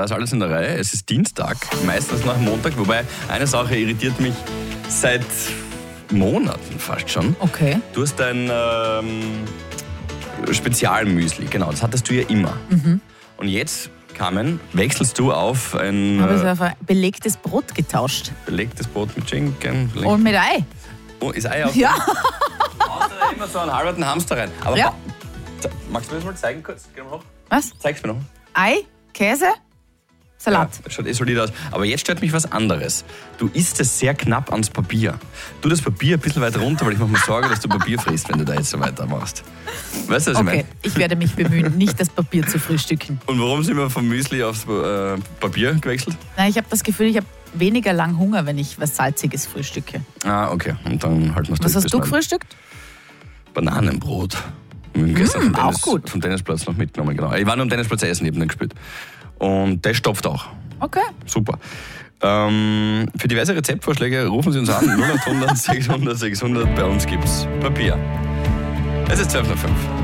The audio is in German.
ist alles in der Reihe. Es ist Dienstag, meistens nach Montag. Wobei, eine Sache irritiert mich seit Monaten fast schon. Okay. Du hast dein Spezialmüsli, genau, das hattest du ja immer. Und jetzt, Carmen, wechselst du auf ein Habe ich auf ein belegtes Brot getauscht. belegtes Brot mit Schinken. Und mit Ei. Oh, ist Ei auf? Ja. Haust du da immer so einen halben Hamster rein. Aber Ja. Magst du mir das mal zeigen kurz? Geh mal hoch. Was? Zeig's mir noch. Ei, Käse, Salat. Ja, das schaut solid aus. Aber jetzt stört mich was anderes. Du isst es sehr knapp ans Papier. Tu das Papier ein bisschen weiter runter, weil ich mache mir Sorge, dass du Papier frisst, wenn du da jetzt so weitermachst. Weißt du, was ich Okay, meine? ich werde mich bemühen, nicht das Papier zu frühstücken. Und warum sind wir vom Müsli aufs Papier gewechselt? Nein, ich habe das Gefühl, ich habe weniger lang Hunger, wenn ich was Salziges frühstücke. Ah, okay. Und dann halten wir es Was durch hast du bis gefrühstückt? Bananenbrot. Wir haben gestern auch gut. vom Tennisplatz noch mitgenommen. Genau. Ich war nur am Tennisplatz essen, ich habe nicht gespielt. Und das stopft auch. Okay. Super. Für diverse Rezeptvorschläge rufen Sie uns an. 0800 600 600. Bei uns gibt's Papier. Es ist 12:05 Uhr.